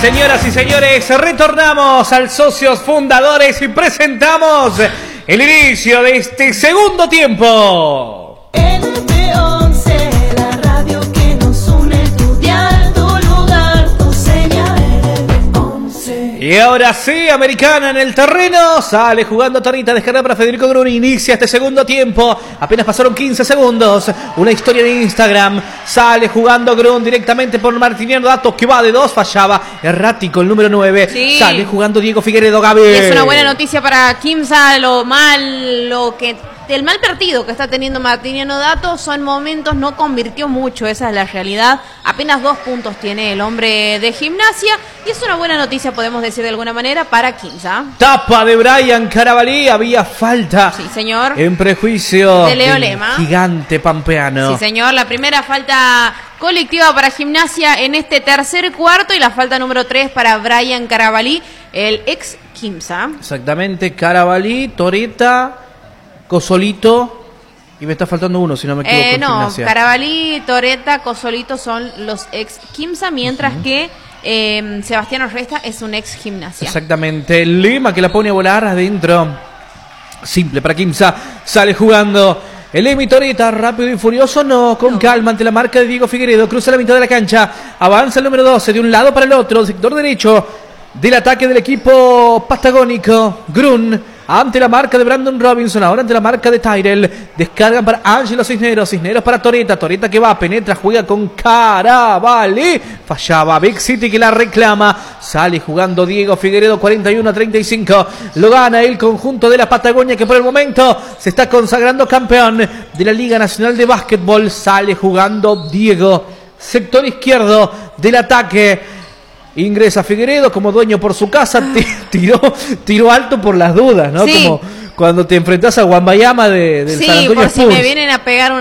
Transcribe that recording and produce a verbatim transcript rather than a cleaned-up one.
Señoras y señores, retornamos al Socios Fundadores y presentamos el inicio de este segundo tiempo. L P once, la radio que nos une, tu dial, tu lugar, tu señal. L P once. Y ahora sí, Americana en el terreno, sale jugando Torita, descarga para Federico Grun, inicia este segundo tiempo, apenas pasaron quince segundos, una historia de Instagram, sale jugando Grun directamente por Martiniano Datos, que va de dos, fallaba, errático el número nueve, sí. Sale jugando Diego Figueredo, Gaby. Es una buena noticia para Quimsa, lo mal, lo que... El mal partido que está teniendo Martiniano Datos son momentos, no convirtió mucho, esa es la realidad. Apenas dos puntos tiene el hombre de Gimnasia y es una buena noticia, podemos decir de alguna manera, para Quimsa. Tapa de Brian Carabalí, había falta. Sí, señor. En prejuicio de Leo Lema. Gigante pampeano. Sí, señor. La primera falta colectiva para Gimnasia en este tercer cuarto y la falta número tres para Brian Carabalí, el ex Quimsa. Exactamente, Carabalí, Toreta, Cosolito, y me está faltando uno, si no me equivoco. Eh, en no, Gimnasia. Carabalí, Toreta, Cosolito son los ex Quimsa, mientras uh-huh. que eh, Sebastián Orresta es un ex Gimnasia. Exactamente, Lima que la pone a volar adentro. Simple para Quimsa, sale jugando. El Emi Toreta, rápido y furioso, no, con no. calma ante la marca de Diego Figueredo, cruza la mitad de la cancha, avanza el número doce de un lado para el otro, sector derecho del ataque del equipo patagónico, Grun. Ante la marca de Brandon Robinson, ahora ante la marca de Tyrell, descargan para Ángelo Cisneros, Cisneros para Toreta, Toreta que va, penetra, juega con Carabalí, fallaba, Big City que la reclama, sale jugando Diego Figueredo, cuarenta y uno a treinta y cinco, lo gana el conjunto de la Patagonia que por el momento se está consagrando campeón de la Liga Nacional de Básquetbol, sale jugando Diego, sector izquierdo del ataque. Ingresa Figueredo como dueño por su casa, tiró, tiró alto por las dudas, ¿no? Sí. Como cuando te enfrentás a Wambayama de, del sí, San Antonio por si Spurs. me vienen a pegar un